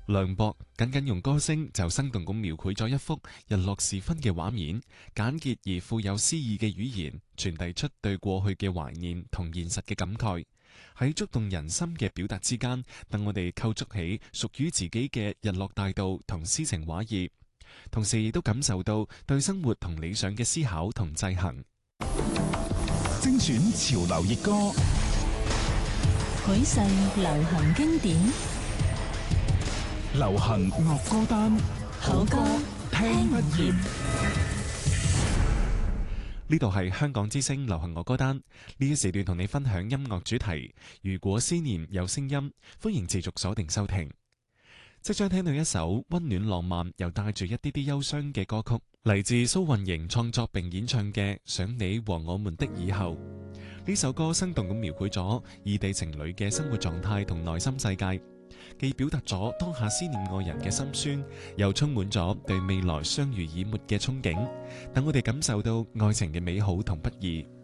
梁博僅僅用歌聲就生動咁描繪咗一幅日落時分嘅畫面，簡潔而富有詩意嘅語言，傳遞出對過去嘅懷念同現實嘅感慨。喺觸動人心嘅表達之間，等我哋構築起屬於自己嘅日落大道同詩情畫意，同時亦都感受到對生活同理想嘅思考同制衡。 精選潮流熱歌， 許世流行經典， 流行樂歌單， 好歌聽不厭。 呢度係香港之聲流行樂歌單，呢一時段同你分享音樂主題。如果思念有聲音，歡迎持續鎖定收聽。即將聽到一首溫暖浪漫又帶住一啲啲憂傷嘅歌曲，嚟自蘇運瑩創作並演唱嘅《想你和我們的以後》。呢首歌生動咁描繪咗異地情侶嘅生活狀態同內心世界，既表達咗當下思念愛人嘅心酸，又充滿咗對未來相濡以沫嘅憧憬，等我哋感受到愛情嘅美好同不易。